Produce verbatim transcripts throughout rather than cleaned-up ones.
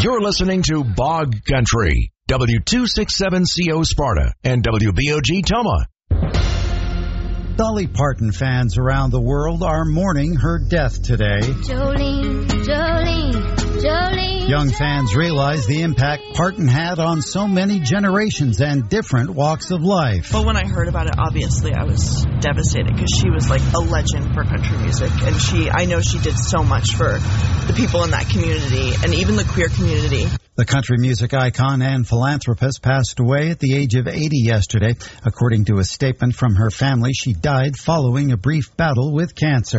You're listening to Bog Country, W two sixty-seven C O Sparta and W B O G Toma. Dolly Parton fans around the world are mourning her death today. Jolene, Jolene, Jolene. Young fans realize the impact Parton had on so many generations and different walks of life. But when I heard about it, obviously I was devastated because she was like a legend for country music. And she, I know she did so much for the people in that community and even the queer community. The country music icon and philanthropist passed away at the age of eighty yesterday. According to a statement from her family, she died following a brief battle with cancer.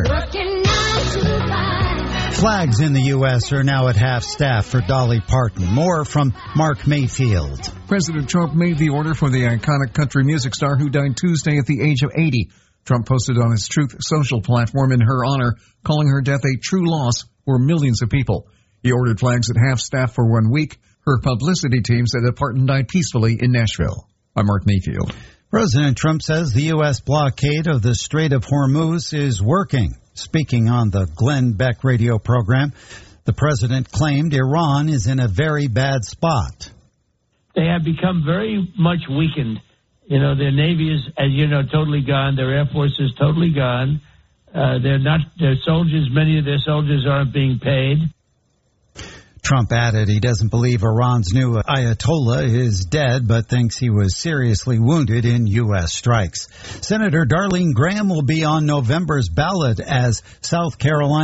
Flags in the U S are now at half-staff for Dolly Parton. More from Mark Mayfield. President Trump made the order for the iconic country music star who died Tuesday at the age of eighty. Trump posted on his Truth Social platform in her honor, calling her death a true loss for millions of people. He ordered flags at half-staff for one week. Her publicity team said that Parton died peacefully in Nashville. I'm Mark Mayfield. President Trump says the U S blockade of the Strait of Hormuz is working. Speaking on the Glenn Beck radio program, the president claimed Iran is in a very bad spot. They have become very much weakened. You know, their Navy is, as you know, totally gone. Their Air Force is totally gone. Uh, they're not, their soldiers, many of their soldiers aren't being paid. Trump added he doesn't believe Iran's new Ayatollah is dead, but thinks he was seriously wounded in U S strikes. Senator Darlene Graham will be on November's ballot as South Carolina